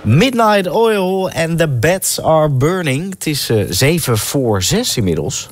Midnight Oil and the beds are burning. Het is 7:45 inmiddels.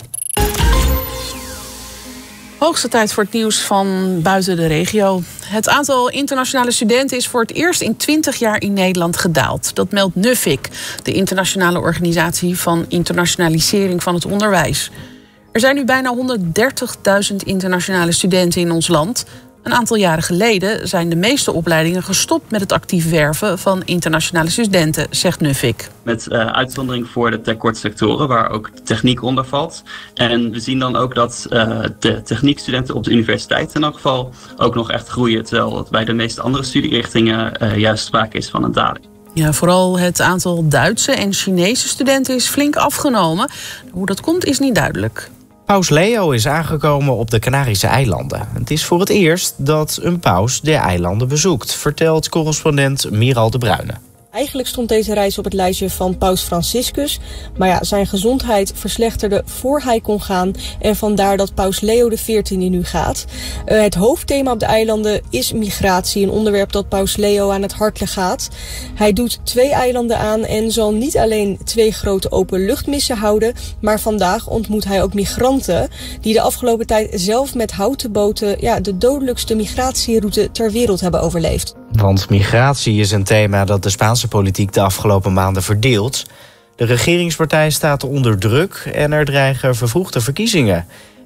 Hoogste tijd voor het nieuws van buiten de regio. Het aantal internationale studenten is voor het eerst in 20 jaar in Nederland gedaald. Dat meldt NUFIC, de internationale organisatie van internationalisering van het onderwijs. Er zijn nu bijna 130.000 internationale studenten in ons land. Een aantal jaren geleden zijn de meeste opleidingen gestopt met het actief werven van internationale studenten, zegt NUFIC. Met uitzondering voor de tekortsectoren, waar ook techniek onder valt. En we zien dan ook dat de techniekstudenten op de universiteit in elk geval ook nog echt groeien. Terwijl het bij de meeste andere studierichtingen juist sprake is van een daling. Ja, vooral het aantal Duitse en Chinese studenten is flink afgenomen. Hoe dat komt is niet duidelijk. Paus Leo is aangekomen op de Canarische eilanden. Het is voor het eerst dat een paus de eilanden bezoekt, vertelt correspondent Miral de Bruyne. Eigenlijk stond deze reis op het lijstje van paus Franciscus. Maar ja, zijn gezondheid verslechterde voor hij kon gaan. En vandaar dat paus Leo XIV nu gaat. Het hoofdthema op de eilanden is migratie. Een onderwerp dat paus Leo aan het hart gaat. Hij doet 2 eilanden aan en zal niet alleen 2 grote openluchtmissen houden. Maar vandaag ontmoet hij ook migranten die de afgelopen tijd zelf met houten boten de dodelijkste migratieroute ter wereld hebben overleefd. Want migratie is een thema dat de Spaanse politiek de afgelopen maanden verdeelt. De regeringspartij staat onder druk en er dreigen vervroegde verkiezingen.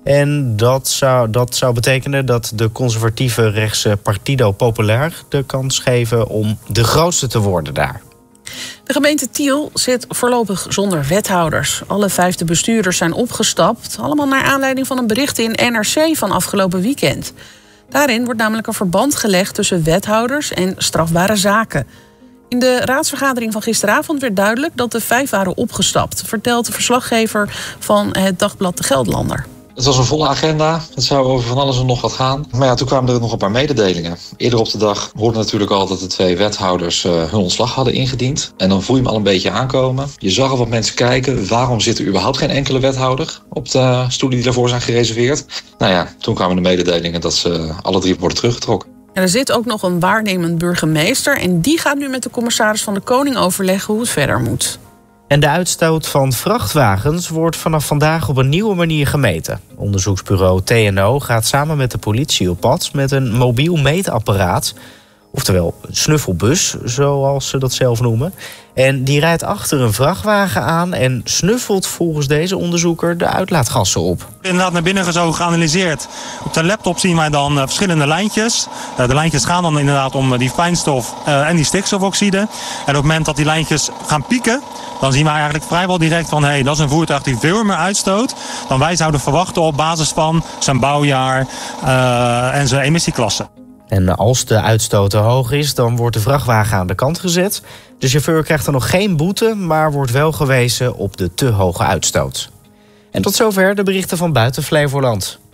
En dat zou betekenen dat de conservatieve rechtse Partido Popular de kans geven om de grootste te worden daar. De gemeente Tiel zit voorlopig zonder wethouders. Alle 5 bestuurders zijn opgestapt. Allemaal naar aanleiding van een bericht in NRC van afgelopen weekend. Daarin wordt namelijk een verband gelegd tussen wethouders en strafbare zaken. In de raadsvergadering van gisteravond werd duidelijk dat de 5 waren opgestapt, vertelt de verslaggever van het dagblad De Gelderlander. Het was een volle agenda. Het zou over van alles en nog wat gaan. Maar ja, toen kwamen er nog een paar mededelingen. Eerder op de dag hoorde natuurlijk al dat de 2 wethouders hun ontslag hadden ingediend. En dan voel je hem al een beetje aankomen. Je zag al wat mensen kijken. Waarom zit er überhaupt geen enkele wethouder op de stoelen die daarvoor zijn gereserveerd? Nou ja, toen kwamen de mededelingen dat ze alle 3 worden teruggetrokken. Er zit ook nog een waarnemend burgemeester en die gaat nu met de commissaris van de Koning overleggen hoe het verder moet. En de uitstoot van vrachtwagens wordt vanaf vandaag op een nieuwe manier gemeten. Onderzoeksbureau TNO gaat samen met de politie op pad met een mobiel meetapparaat. Oftewel een snuffelbus, zoals ze dat zelf noemen. En die rijdt achter een vrachtwagen aan en snuffelt volgens deze onderzoeker de uitlaatgassen op. Inderdaad naar binnen zo geanalyseerd. Op de laptop zien wij dan verschillende lijntjes. De lijntjes gaan dan inderdaad om die fijnstof en die stikstofoxide. En op het moment dat die lijntjes gaan pieken, dan zien wij eigenlijk vrijwel direct van dat is een voertuig die veel meer uitstoot dan wij zouden verwachten op basis van zijn bouwjaar en zijn emissieklasse. En als de uitstoot te hoog is, dan wordt de vrachtwagen aan de kant gezet. De chauffeur krijgt dan nog geen boete, maar wordt wel gewezen op de te hoge uitstoot. En tot zover de berichten van buiten Flevoland.